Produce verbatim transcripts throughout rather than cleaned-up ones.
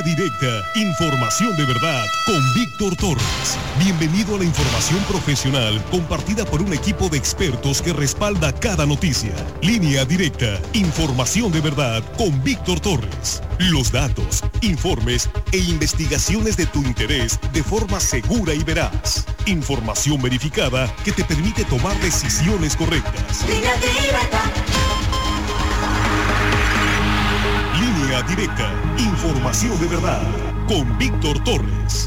Línea Directa, información de verdad con Víctor Torres. Bienvenido a la información profesional compartida por un equipo de expertos que respalda cada noticia. Línea Directa, información de verdad con Víctor Torres. Los datos, informes e investigaciones de tu interés de forma segura y veraz. Información verificada que te permite tomar decisiones correctas. Línea Directa. Línea Directa, información de verdad, con Víctor Torres.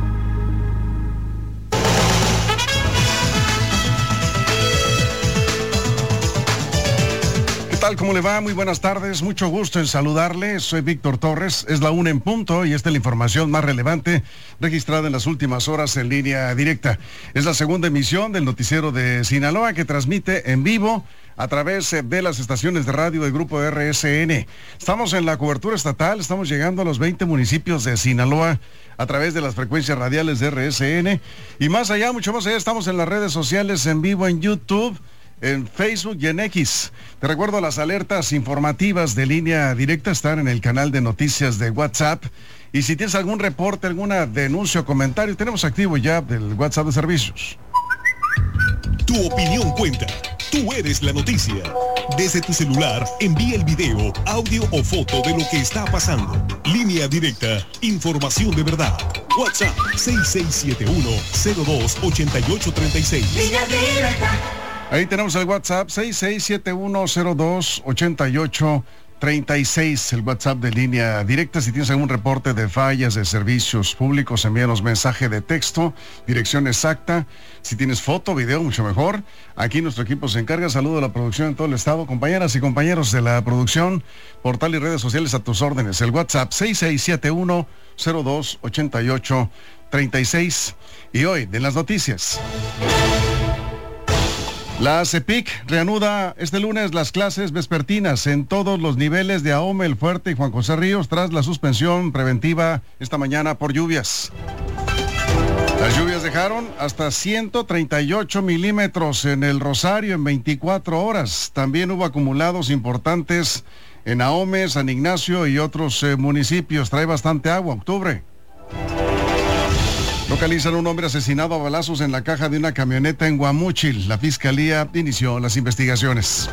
¿Qué tal? ¿Cómo le va? Muy buenas tardes, mucho gusto en saludarle. Soy Víctor Torres, es la una en punto y esta es la información más relevante registrada en las últimas horas en Línea Directa. Es la segunda emisión del noticiero de Sinaloa que transmite en vivo a través de las estaciones de radio del grupo R S N. Estamos en la cobertura estatal, estamos llegando a los veinte municipios de Sinaloa a través de las frecuencias radiales de R S N y más allá, mucho más allá, estamos en las redes sociales en vivo en YouTube, en Facebook y en X. Te recuerdo, las alertas informativas de Línea Directa están en el canal de noticias de WhatsApp. Y si tienes algún reporte, alguna denuncia o comentario, tenemos activo ya el WhatsApp de servicios. Tu opinión cuenta. Tú eres la noticia. Desde tu celular, envía el video, audio o foto de lo que está pasando. Línea Directa, información de verdad. WhatsApp seis seis siete uno, cero dos, ocho ocho tres seis. Línea Directa. Ahí tenemos el WhatsApp seis seis siete uno, cero dos, ocho ocho tres seis, el WhatsApp de Línea Directa. Si tienes algún reporte de fallas de servicios públicos, envíanos mensaje de texto, dirección exacta. Si tienes foto, video, mucho mejor. Aquí nuestro equipo se encarga. Saludo a la producción en todo el estado. Compañeras y compañeros de la producción, portal y redes sociales a tus órdenes. El WhatsApp seis seis siete uno, cero dos, ocho ocho tres seis. Y hoy, de las noticias. La CEPIC reanuda este lunes las clases vespertinas en todos los niveles de Ahome, El Fuerte y Juan José Ríos tras la suspensión preventiva esta mañana por lluvias. Las lluvias dejaron hasta ciento treinta y ocho milímetros en el Rosario en veinticuatro horas. También hubo acumulados importantes en Ahome, San Ignacio y otros eh, municipios. Trae bastante agua, octubre. Localizan a un hombre asesinado a balazos en la caja de una camioneta en Guamúchil. La fiscalía inició las investigaciones.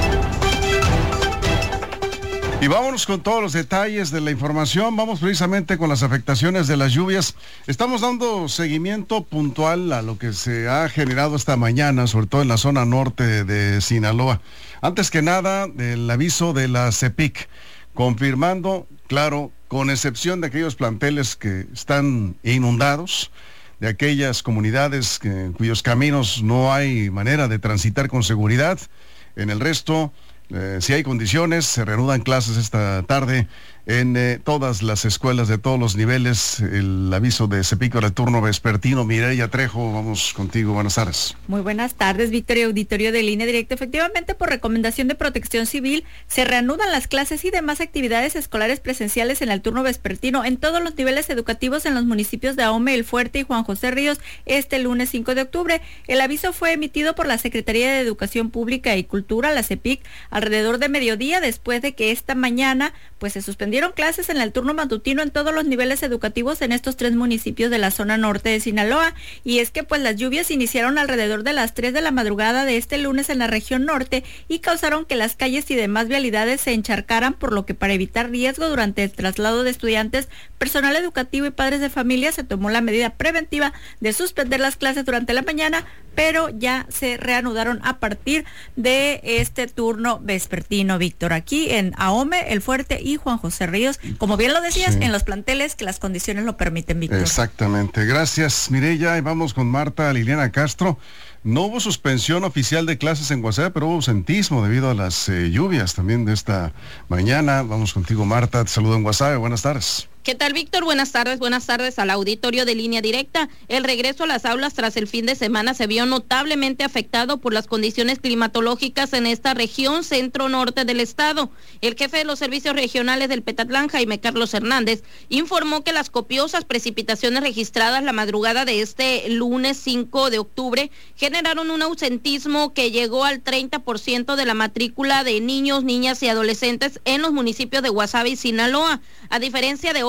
Y vámonos con todos los detalles de la información. Vamos precisamente con las afectaciones de las lluvias. Estamos dando seguimiento puntual a lo que se ha generado esta mañana, sobre todo en la zona norte de Sinaloa. Antes que nada, el aviso de la CEPIC, confirmando, claro, con excepción de aquellos planteles que están inundados, de aquellas comunidades que, cuyos caminos no hay manera de transitar con seguridad. En el resto, eh, si hay condiciones, se reanudan clases esta tarde en eh, todas las escuelas de todos los niveles. El aviso de CEPIC para el turno vespertino. Mireya Trejo, vamos contigo, buenas tardes. Muy buenas tardes, Víctor y auditorio de Línea Directa. Efectivamente, por recomendación de Protección Civil, se reanudan las clases y demás actividades escolares presenciales en el turno vespertino en todos los niveles educativos en los municipios de Ahome, El Fuerte y Juan José Ríos este lunes cinco de octubre. El aviso fue emitido por la Secretaría de Educación Pública y Cultura, la CEPIC, alrededor de mediodía, después de que esta mañana pues se suspendieron clases en el turno matutino en todos los niveles educativos en estos tres municipios de la zona norte de Sinaloa. Y es que pues las lluvias iniciaron alrededor de las tres de la madrugada de este lunes en la región norte y causaron que las calles y demás vialidades se encharcaran, por lo que para evitar riesgo durante el traslado de estudiantes, personal educativo y padres de familia se tomó la medida preventiva de suspender las clases durante la mañana, pero ya se reanudaron a partir de este turno vespertino, Víctor, aquí en Ahome, El Fuerte y Juan José Ríos, como bien lo decías, sí, en los planteles que las condiciones lo permiten, Víctor. Exactamente, gracias, Mireya. Y vamos con Marta Liliana Castro. No hubo suspensión oficial de clases en Guasave, pero hubo ausentismo debido a las eh, lluvias también de esta mañana. Vamos contigo, Marta, te saludo en Guasave, buenas tardes. ¿Qué tal, Víctor? Buenas tardes, buenas tardes al auditorio de Línea Directa. El regreso a las aulas tras el fin de semana se vio notablemente afectado por las condiciones climatológicas en esta región centro-norte del estado. El jefe de los servicios regionales del Petatlán, Jaime Carlos Hernández, informó que las copiosas precipitaciones registradas la madrugada de este lunes cinco de octubre generaron un ausentismo que llegó al treinta por ciento de la matrícula de niños, niñas y adolescentes en los municipios de Guasave y Sinaloa. A diferencia de otros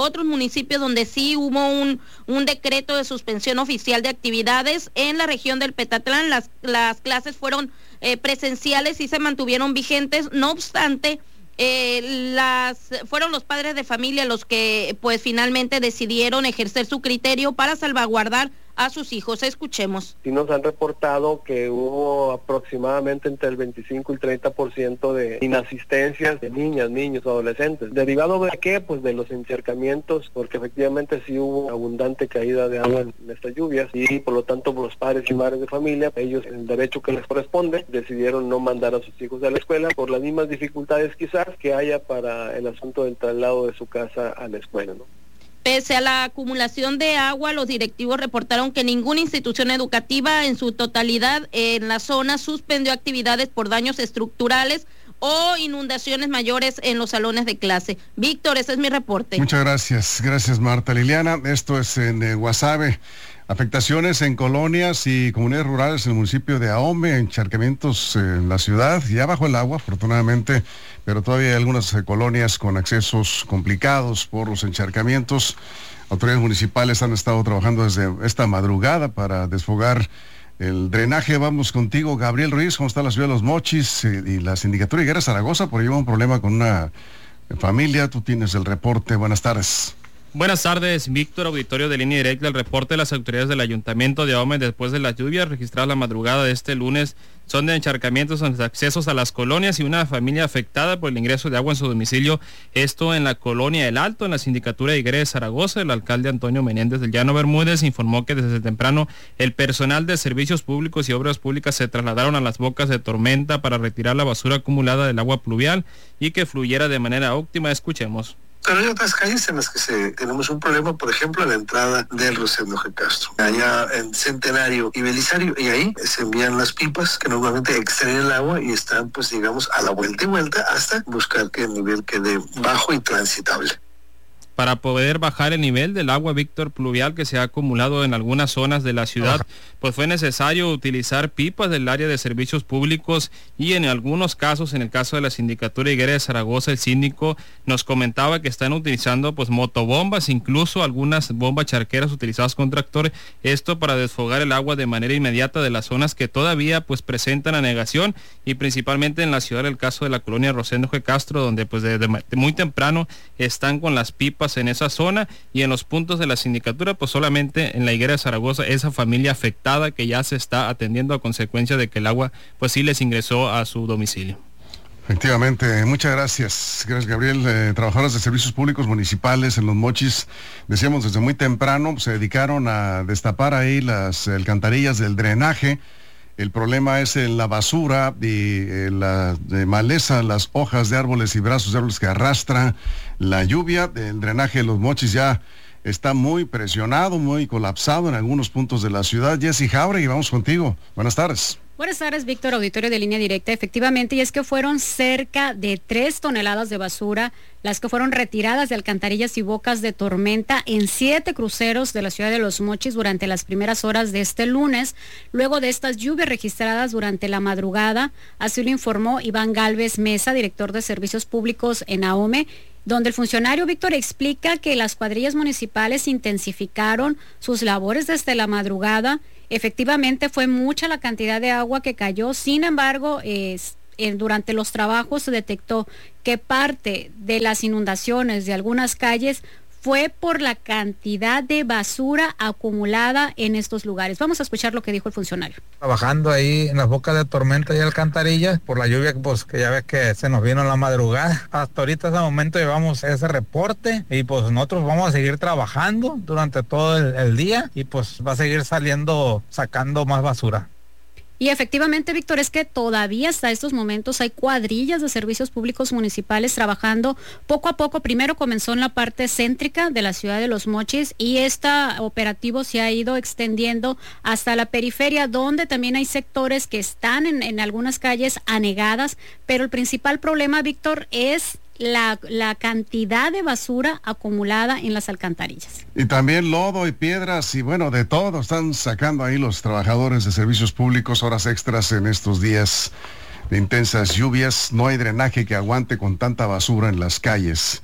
otros municipios donde sí hubo un, un decreto de suspensión oficial de actividades. En la región del Petatlán las, las clases fueron eh, presenciales y se mantuvieron vigentes. No obstante, Eh, las fueron los padres de familia los que pues finalmente decidieron ejercer su criterio para salvaguardar a sus hijos. Escuchemos. Sí nos han reportado que hubo aproximadamente entre el veinticinco y el treinta por ciento de inasistencias de niñas, niños, adolescentes. ¿Derivado de qué? Pues de los encharcamientos, porque efectivamente sí hubo abundante caída de agua en estas lluvias y por lo tanto los padres y madres de familia, ellos en el derecho que les corresponde, decidieron no mandar a sus hijos a la escuela por las mismas dificultades quizás que haya para el asunto del traslado de su casa a la escuela, ¿no? Pese a la acumulación de agua, los directivos reportaron que ninguna institución educativa en su totalidad en la zona suspendió actividades por daños estructurales o inundaciones mayores en los salones de clase. Víctor, ese es mi reporte. Muchas gracias, gracias Marta. Liliana, esto es en eh, Guasave. Afectaciones en colonias y comunidades rurales en el municipio de Ahome, encharcamientos en la ciudad, ya bajo el agua, afortunadamente, pero todavía hay algunas eh, colonias con accesos complicados por los encharcamientos. Autoridades municipales han estado trabajando desde esta madrugada para desfogar el drenaje. Vamos contigo, Gabriel Ruiz. ¿Cómo está la ciudad de Los Mochis eh, y la Sindicatura Higuera Zaragoza? Por ahí hubo un problema con una familia. Tú tienes el reporte. Buenas tardes. Buenas tardes, Víctor, auditorio de Línea Directa. El reporte de las autoridades del Ayuntamiento de Ahome después de las lluvias registradas la madrugada de este lunes son de encharcamientos en los accesos a las colonias y una familia afectada por el ingreso de agua en su domicilio. Esto en la colonia El Alto, en la Sindicatura de Higuera de Zaragoza. El alcalde Antonio Menéndez del Llano Bermúdez informó que desde temprano el personal de servicios públicos y obras públicas se trasladaron a las bocas de tormenta para retirar la basura acumulada del agua pluvial y que fluyera de manera óptima. Escuchemos. Pero hay otras calles en las que se, tenemos un problema, por ejemplo, a la entrada del Rosendo G. Castro, allá en Centenario y Belisario, y ahí se envían las pipas que normalmente extraen el agua y están, pues digamos, a la vuelta y vuelta hasta buscar que el nivel quede bajo y transitable. Para poder bajar el nivel del agua, Víctor, pluvial que se ha acumulado en algunas zonas de la ciudad, pues fue necesario utilizar pipas del área de servicios públicos y en algunos casos, en el caso de la Sindicatura Higuera de Zaragoza, el síndico nos comentaba que están utilizando pues motobombas, incluso algunas bombas charqueras utilizadas con tractor, esto para desfogar el agua de manera inmediata de las zonas que todavía pues presentan anegación y principalmente en la ciudad, el caso de la colonia Rosendo G. Castro, donde pues desde muy temprano están con las pipas en esa zona y en los puntos de la sindicatura, pues solamente en la Higuera de Zaragoza, esa familia afectada que ya se está atendiendo a consecuencia de que el agua pues sí les ingresó a su domicilio. Efectivamente, muchas gracias. Gracias, Gabriel. Eh, trabajadores de servicios públicos municipales en Los Mochis, decíamos desde muy temprano, pues, se dedicaron a destapar ahí las alcantarillas del drenaje. El problema es en la basura y eh, la de maleza, las hojas de árboles y brazos de árboles que arrastra la lluvia. El drenaje de Los Mochis ya está muy presionado, muy colapsado en algunos puntos de la ciudad. Jessy Jauregui, vamos contigo. Buenas tardes. Buenas tardes, Víctor, auditorio de Línea Directa. Efectivamente, y es que fueron cerca de tres toneladas de basura las que fueron retiradas de alcantarillas y bocas de tormenta en siete cruceros de la ciudad de Los Mochis durante las primeras horas de este lunes, luego de estas lluvias registradas durante la madrugada. Así lo informó Iván Gálvez Mesa, director de Servicios Públicos en Ahome, donde el funcionario Víctor explica que las cuadrillas municipales intensificaron sus labores desde la madrugada. Efectivamente fue mucha la cantidad de agua que cayó, sin embargo, eh, en, durante los trabajos se detectó que parte de las inundaciones de algunas calles fue por la cantidad de basura acumulada en estos lugares. Vamos a escuchar lo que dijo el funcionario. Trabajando ahí en las bocas de tormenta y alcantarillas por la lluvia, pues que ya ves que se nos vino en la madrugada. Hasta ahorita, ese momento, llevamos ese reporte y pues nosotros vamos a seguir trabajando durante todo el, el día y pues va a seguir saliendo, sacando más basura. Y efectivamente, Víctor, es que todavía hasta estos momentos hay cuadrillas de servicios públicos municipales trabajando poco a poco. Primero comenzó en la parte céntrica de la ciudad de Los Mochis y este operativo se ha ido extendiendo hasta la periferia, donde también hay sectores que están en, en algunas calles anegadas, pero el principal problema, Víctor, es La, la cantidad de basura acumulada en las alcantarillas. Y también lodo y piedras y bueno, de todo están sacando ahí los trabajadores de servicios públicos, horas extras en estos días de intensas lluvias. No hay drenaje que aguante con tanta basura en las calles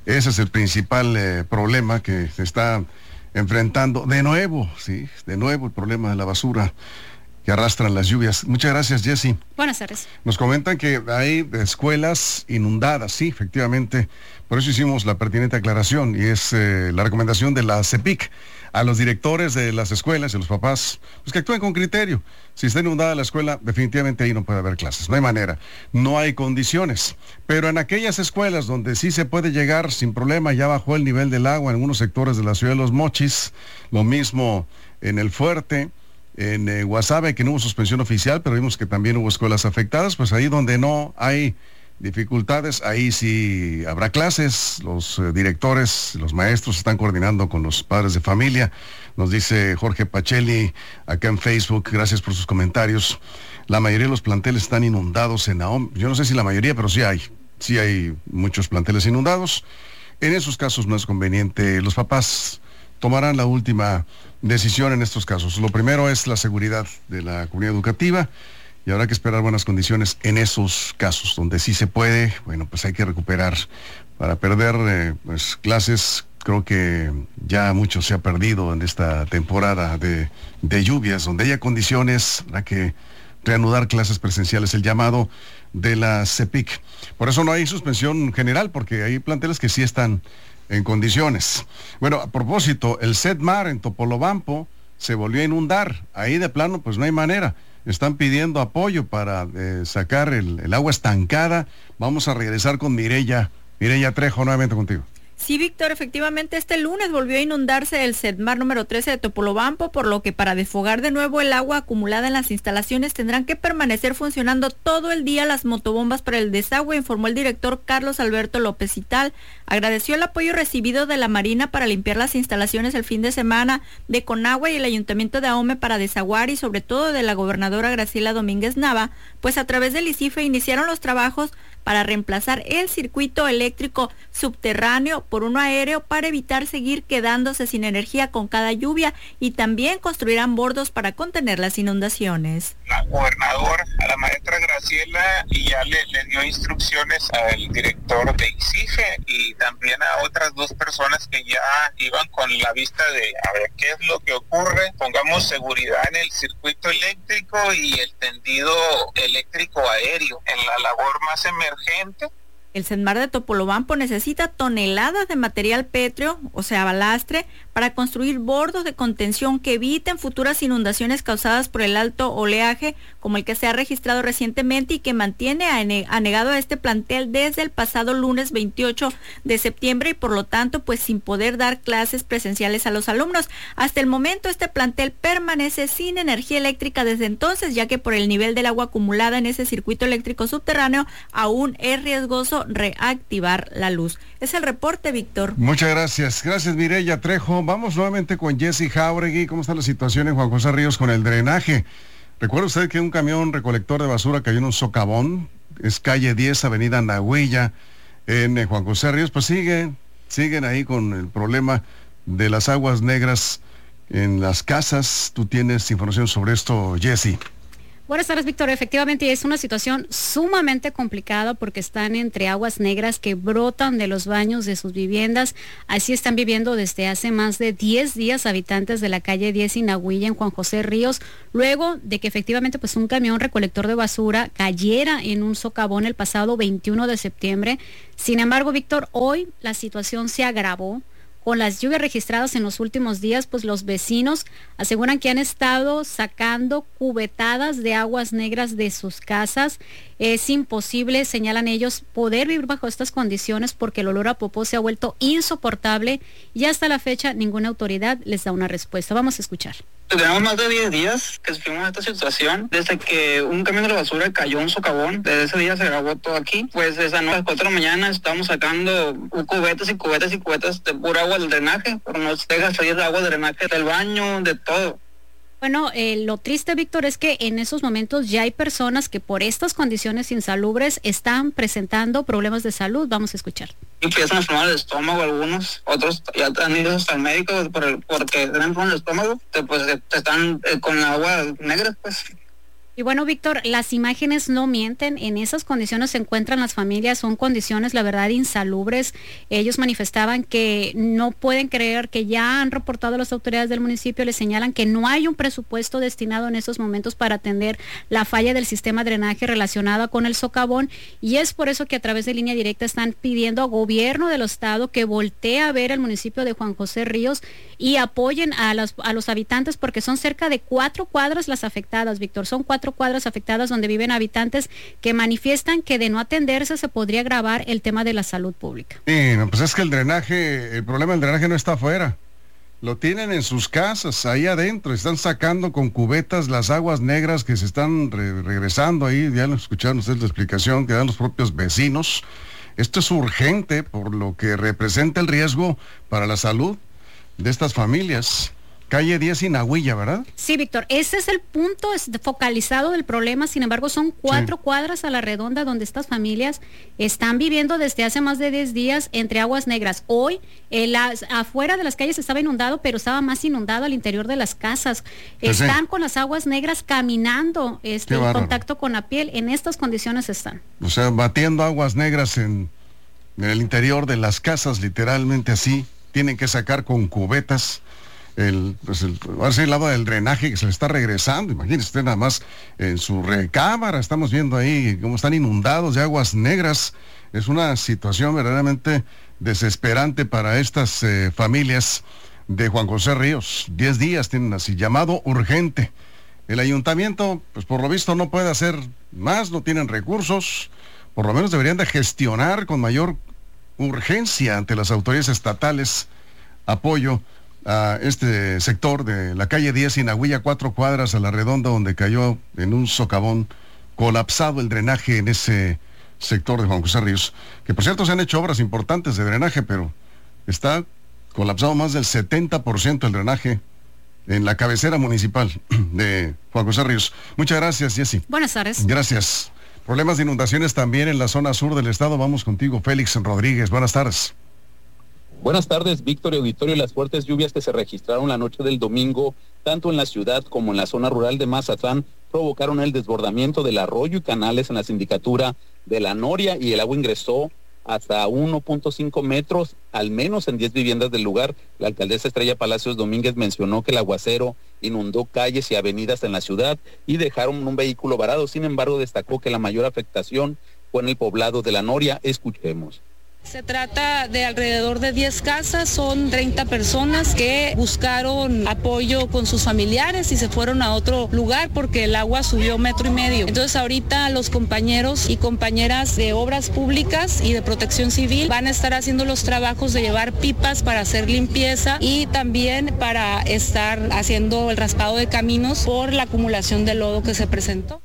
Ese es el principal eh, problema que se está enfrentando de nuevo, sí, de nuevo el problema de la basura que arrastran las lluvias. Muchas gracias, Jessy. Buenas tardes. Nos comentan que hay escuelas inundadas, sí, efectivamente. Por eso hicimos la pertinente aclaración y es eh, la recomendación de la CEPIC a los directores de las escuelas y los papás, pues que actúen con criterio. Si está inundada la escuela, definitivamente ahí no puede haber clases, no hay manera, no hay condiciones. Pero en aquellas escuelas donde sí se puede llegar sin problema, ya bajó el nivel del agua en algunos sectores de la ciudad de Los Mochis, lo mismo en El Fuerte, en eh, Guasave, que no hubo suspensión oficial, pero vimos que también hubo escuelas afectadas, pues ahí donde no hay dificultades, ahí sí habrá clases, los eh, directores, los maestros están coordinando con los padres de familia, nos dice Jorge Pacelli acá en Facebook, gracias por sus comentarios. La mayoría de los planteles están inundados en Ahome, yo no sé si la mayoría, pero sí hay, sí hay muchos planteles inundados. En esos casos no es conveniente, los papás tomarán la última decisión en estos casos. Lo primero es la seguridad de la comunidad educativa y habrá que esperar buenas condiciones en esos casos donde sí se puede. Bueno, pues hay que recuperar para perder eh, pues clases. Creo que ya mucho se ha perdido en esta temporada de, de lluvias, donde haya condiciones, habrá que reanudar clases presenciales, el llamado de la CEPIC. Por eso no hay suspensión general, porque hay planteles que sí están en condiciones. Bueno, a propósito, el Sedmar en Topolobampo se volvió a inundar. Ahí de plano, pues no hay manera. Están pidiendo apoyo para eh, sacar el, el agua estancada. Vamos a regresar con Mireya. Mireya Trejo, nuevamente contigo. Sí, Víctor, efectivamente este lunes volvió a inundarse el Sedmar número trece de Topolobampo, por lo que para desfogar de nuevo el agua acumulada en las instalaciones tendrán que permanecer funcionando todo el día las motobombas para el desagüe, informó el director Carlos Alberto López Ital. Agradeció el apoyo recibido de la Marina para limpiar las instalaciones el fin de semana, de Conagua y el Ayuntamiento de Ahome para desaguar y sobre todo de la gobernadora Graciela Domínguez Nava, pues a través del ICIFE iniciaron los trabajos para reemplazar el circuito eléctrico subterráneo por uno aéreo para evitar seguir quedándose sin energía con cada lluvia, y también construirán bordos para contener las inundaciones. La gobernadora, a la maestra Graciela, y ya le, le dio instrucciones al director de ICIFE y también a otras dos personas que ya iban con la vista de a ver qué es lo que ocurre, pongamos seguridad en el circuito eléctrico y el tendido eléctrico aéreo en la labor más emergente. Gente. El Sedmar de Topolobampo necesita toneladas de material pétreo, o sea, balastre, para construir bordos de contención que eviten futuras inundaciones causadas por el alto oleaje, como el que se ha registrado recientemente y que mantiene anegado a este plantel desde el pasado lunes veintiocho de septiembre y por lo tanto, pues sin poder dar clases presenciales a los alumnos. Hasta el momento, este plantel permanece sin energía eléctrica desde entonces, ya que por el nivel del agua acumulada en ese circuito eléctrico subterráneo, aún es riesgoso reactivar la luz. Es el reporte, Víctor. Muchas gracias. Gracias, Mireya Trejo. Vamos nuevamente con Jessy Jauregui. ¿Cómo está la situación en Juan José Ríos con el drenaje? ¿Recuerda usted que un camión recolector de basura cayó en un socavón? Es calle diez, avenida Nahuilla, en eh, Juan José Ríos. Pues siguen, siguen ahí con el problema de las aguas negras en las casas. ¿Tú tienes información sobre esto, Jessy? Buenas tardes, Víctor. Efectivamente es una situación sumamente complicada porque están entre aguas negras que brotan de los baños de sus viviendas. Así están viviendo desde hace más de diez días habitantes de la calle diez y Nahuilla en Juan José Ríos, luego de que efectivamente pues un camión recolector de basura cayera en un socavón el pasado veintiuno de septiembre. Sin embargo, Víctor, hoy la situación se agravó. Con las lluvias registradas en los últimos días, pues los vecinos aseguran que han estado sacando cubetadas de aguas negras de sus casas. Es imposible, señalan ellos, poder vivir bajo estas condiciones porque el olor a popó se ha vuelto insoportable y hasta la fecha ninguna autoridad les da una respuesta. Vamos a escuchar. Tenemos más de diez días que sufrimos esta situación, desde que un camión de basura cayó en un socavón. Desde ese día se grabó todo aquí. Pues esa noche a las cuatro de la mañana estamos sacando cubetas y cubetas y cubetas de pura agua del drenaje, pero nos deja salir agua del drenaje del baño, de todo. Bueno, eh, lo triste, Víctor, es que en esos momentos ya hay personas que por estas condiciones insalubres están presentando problemas de salud. Vamos a escuchar. Empiezan a enfermar el estómago algunos, otros ya han ido hasta el médico por el, porque tienen problemas el estómago, pues están eh, con agua negra, pues. Y bueno, Víctor, las imágenes no mienten, en esas condiciones se encuentran las familias, son condiciones, la verdad, insalubres. Ellos manifestaban que no pueden creer, que ya han reportado a las autoridades del municipio, les señalan que no hay un presupuesto destinado en esos momentos para atender la falla del sistema de drenaje relacionada con el socavón, y es por eso que a través de Línea Directa están pidiendo al gobierno del estado que voltee a ver al municipio de Juan José Ríos y apoyen a, las, a los habitantes, porque son cerca de cuatro cuadras las afectadas, Víctor, son cuatro cuadras afectadas donde viven habitantes que manifiestan que de no atenderse se podría agravar el tema de la salud pública. Sí, no, pues es que el drenaje, el problema del drenaje no está afuera, lo tienen en sus casas, ahí adentro, están sacando con cubetas las aguas negras que se están re regresando ahí, ya lo escucharon ustedes la explicación que dan los propios vecinos. Esto es urgente por lo que representa el riesgo para la salud de estas familias. Calle diez Inahuilla, ¿verdad? Sí, Víctor, ese es el punto focalizado del problema, sin embargo son cuatro sí. cuadras a la redonda donde estas familias están viviendo desde hace más de diez días entre aguas negras. Hoy, eh, las, afuera de las calles estaba inundado, pero estaba más inundado al interior de las casas. Pues están sí. con las aguas negras caminando este, en contacto con la piel, en estas condiciones están. O sea, batiendo aguas negras en, en el interior de las casas, literalmente así, tienen que sacar con cubetas. El, pues el, ahora sí, el lado del drenaje que se le está regresando, imagínense usted nada más en su recámara, estamos viendo ahí cómo están inundados de aguas negras. Es una situación verdaderamente desesperante para estas eh, familias de Juan José Ríos. Diez días tienen así, llamado urgente. El ayuntamiento, pues por lo visto no puede hacer más, no tienen recursos, por lo menos deberían de gestionar con mayor urgencia ante las autoridades estatales apoyo a este sector de la calle diez Inahuilla, cuatro cuadras a la redonda, donde cayó en un socavón colapsado el drenaje en ese sector de Juan José Ríos, que por cierto se han hecho obras importantes de drenaje, pero está colapsado más del setenta por ciento el drenaje en la cabecera municipal de Juan José Ríos. Muchas gracias, Jessy. Buenas tardes. Gracias. Problemas de inundaciones también en la zona sur del estado. Vamos contigo, Félix Rodríguez. Buenas tardes. Buenas tardes, Víctor y auditorio. Las fuertes lluvias que se registraron la noche del domingo, tanto en la ciudad como en la zona rural de Mazatlán, provocaron el desbordamiento del arroyo y canales en la sindicatura de La Noria, y el agua ingresó hasta uno punto cinco metros, al menos en diez viviendas del lugar. La alcaldesa Estrella Palacios Domínguez mencionó que el aguacero inundó calles y avenidas en la ciudad y dejaron un vehículo varado. Sin embargo, destacó que la mayor afectación fue en el poblado de La Noria. Escuchemos. Se trata de alrededor de diez casas, son treinta personas que buscaron apoyo con sus familiares y se fueron a otro lugar porque el agua subió metro y medio. Entonces ahorita los compañeros y compañeras de obras públicas y de protección civil van a estar haciendo los trabajos de llevar pipas para hacer limpieza y también para estar haciendo el raspado de caminos por la acumulación de lodo que se presentó.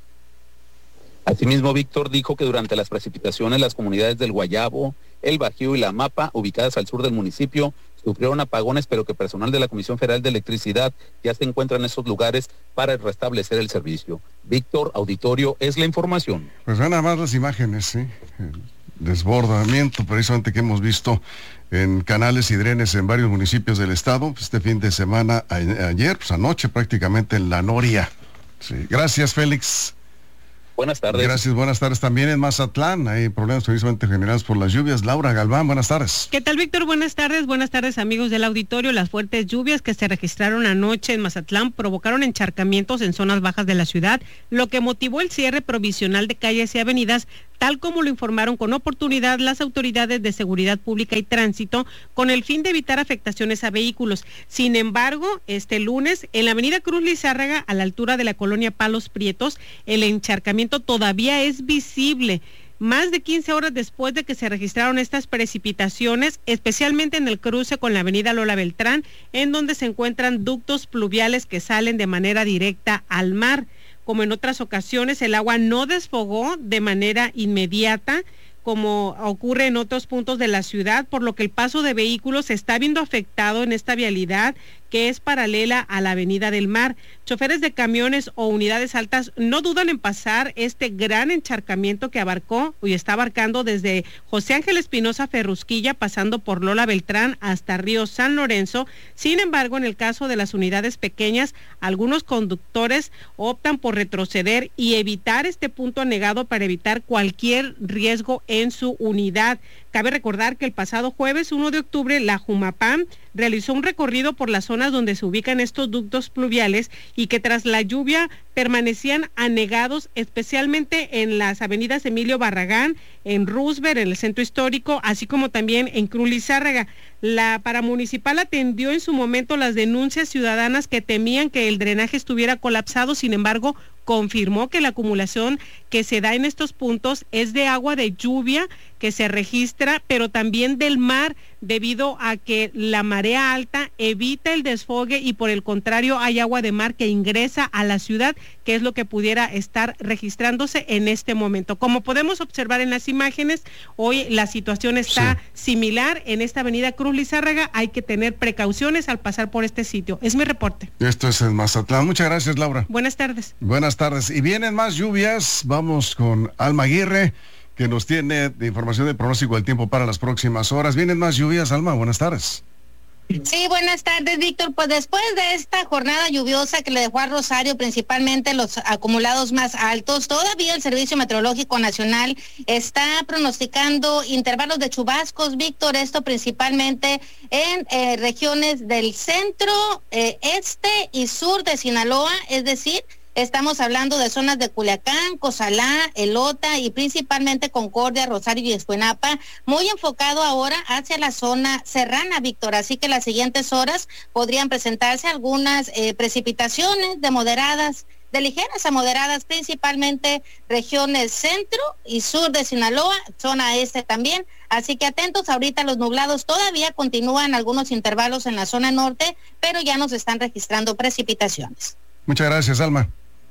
Asimismo, Víctor dijo que durante las precipitaciones las comunidades del Guayabo, El Bajío y La Mapa, ubicadas al sur del municipio, sufrieron apagones, pero que personal de la Comisión Federal de Electricidad ya se encuentra en esos lugares para restablecer el servicio. Víctor, auditorio, es la información. Pues vean nada más las imágenes, ¿sí? El desbordamiento precisamente que hemos visto en canales y drenes en varios municipios del estado, este fin de semana, a, ayer, pues anoche prácticamente en La Noria. Sí. Gracias, Félix. Buenas tardes. Gracias, buenas tardes. También en Mazatlán hay problemas precisamente generados por las lluvias. Laura Galván, buenas tardes. ¿Qué tal, Víctor? Buenas tardes. Buenas tardes, amigos del auditorio. Las fuertes lluvias que se registraron anoche en Mazatlán provocaron encharcamientos en zonas bajas de la ciudad, lo que motivó el cierre provisional de calles y avenidas, tal como lo informaron con oportunidad las autoridades de seguridad pública y tránsito, con el fin de evitar afectaciones a vehículos. Sin embargo, este lunes, en la avenida Cruz Lizárraga, a la altura de la colonia Palos Prietos, el encharcamiento todavía es visible. Más de quince horas después de que se registraron estas precipitaciones, especialmente en el cruce con la avenida Lola Beltrán, en donde se encuentran ductos pluviales que salen de manera directa al mar. Como en otras ocasiones, el agua no desfogó de manera inmediata, como ocurre en otros puntos de la ciudad, por lo que el paso de vehículos se está viendo afectado en esta vialidad, que es paralela a la Avenida del Mar. Choferes de camiones o unidades altas no dudan en pasar este gran encharcamiento que abarcó y está abarcando desde José Ángel Espinosa Ferrusquilla, pasando por Lola Beltrán hasta Río San Lorenzo. Sin embargo, en el caso de las unidades pequeñas, algunos conductores optan por retroceder y evitar este punto anegado para evitar cualquier riesgo en su unidad. Cabe recordar que el pasado jueves uno de octubre la Jumapam realizó un recorrido por las zonas donde se ubican estos ductos pluviales y que tras la lluvia permanecían anegados, especialmente en las avenidas Emilio Barragán, en Roosevelt, en el centro histórico, así como también en Cruz Lizárraga. La paramunicipal atendió en su momento las denuncias ciudadanas que temían que el drenaje estuviera colapsado. Sin embargo, confirmó que la acumulación que se da en estos puntos es de agua de lluvia que se registra, pero también del mar, debido a que la marea alta evita el desfogue y por el contrario hay agua de mar que ingresa a la ciudad, que es lo que pudiera estar registrándose en este momento. Como podemos observar en las imágenes, hoy la situación está sí. similar en esta avenida Cruz Lizárraga. Hay que tener precauciones al pasar por este sitio. Es mi reporte. Esto es en Mazatlán. Muchas gracias, Laura. Buenas tardes. Buenas tardes. Y vienen más lluvias. Vamos con Alma Aguirre, que nos tiene de información de pronóstico del tiempo para las próximas horas. Vienen más lluvias, Alma. Buenas tardes. Sí, buenas tardes, Víctor. Pues después de esta jornada lluviosa que le dejó a Rosario principalmente los acumulados más altos, todavía el Servicio Meteorológico Nacional está pronosticando intervalos de chubascos, Víctor, esto principalmente en eh, regiones del centro, eh, este y sur de Sinaloa, es decir, estamos hablando de zonas de Culiacán, Cozalá, Elota y principalmente Concordia, Rosario y Escuinapa, muy enfocado ahora hacia la zona serrana, Víctor. Así que las siguientes horas podrían presentarse algunas eh, precipitaciones de moderadas, de ligeras a moderadas, principalmente regiones centro y sur de Sinaloa, zona este también. Así que atentos, ahorita los nublados todavía continúan algunos intervalos en la zona norte, pero ya nos están registrando precipitaciones. Muchas gracias, Alma.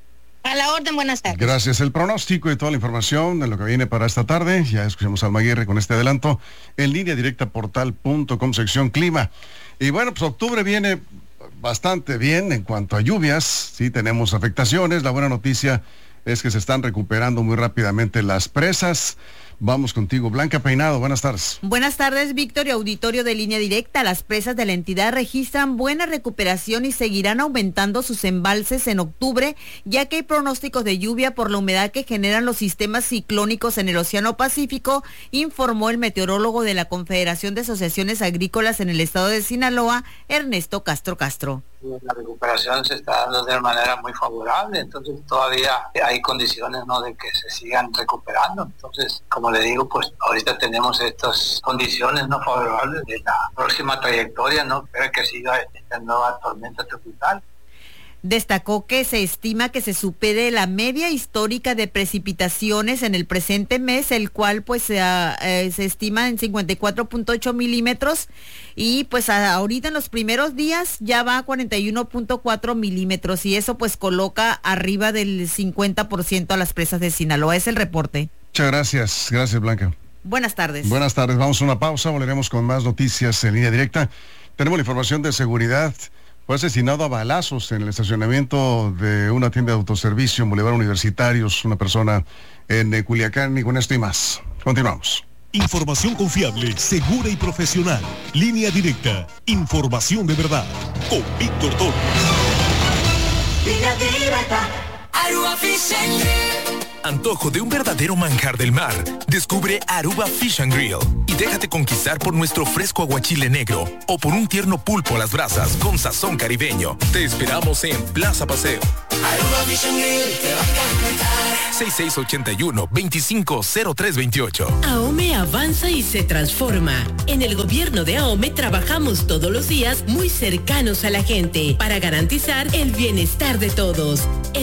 A la orden, buenas tardes. Gracias. El pronóstico y toda la información de lo que viene para esta tarde. Ya escuchamos a Alma Aguirre con este adelanto en línea directa portal punto com, sección clima. Y bueno, pues octubre viene bastante bien en cuanto a lluvias. Sí, tenemos afectaciones. La buena noticia es que se están recuperando muy rápidamente las presas. Vamos contigo, Blanca Peinado, buenas tardes. Buenas tardes, Víctor y auditorio de Línea Directa. Las presas de la entidad registran buena recuperación y seguirán aumentando sus embalses en octubre, ya que hay pronósticos de lluvia por la humedad que generan los sistemas ciclónicos en el Océano Pacífico, informó el meteorólogo de la Confederación de Asociaciones Agrícolas en el estado de Sinaloa, Ernesto Castro Castro. La recuperación se está dando de manera muy favorable, entonces todavía hay condiciones, ¿no?, de que se sigan recuperando. Entonces, como le digo, pues ahorita tenemos estas condiciones no favorables de la próxima trayectoria, ¿no?, para que siga esta nueva tormenta tropical. Destacó que se estima que se supere la media histórica de precipitaciones en el presente mes, el cual pues se, eh, se estima en cincuenta y cuatro punto ocho milímetros y pues a, ahorita en los primeros días ya va a cuarenta y uno punto cuatro milímetros y eso pues coloca arriba del cincuenta por ciento a las presas de Sinaloa. Es el reporte. Muchas gracias, gracias Blanca. Buenas tardes. Buenas tardes, vamos a una pausa, volveremos con más noticias en línea directa. Tenemos la información de seguridad. Fue asesinado a balazos en el estacionamiento de una tienda de autoservicio en Boulevard Universitarios, una persona en Culiacán, y con esto y más. Continuamos. Información confiable, segura y profesional. Línea Directa, información de verdad. Con Víctor Torres. Línea Directa. Aruba Fish and Grill. Antojo de un verdadero manjar del mar. Descubre Aruba Fish and Grill y déjate conquistar por nuestro fresco aguachile negro o por un tierno pulpo a las brasas con sazón caribeño. Te esperamos en Plaza Paseo. Aruba Fish and Grill te va a encantar. seis seis ocho uno, veinticinco cero tres veintiocho. AOME avanza y se transforma. En el gobierno de AOME trabajamos todos los días muy cercanos a la gente para garantizar el bienestar de todos.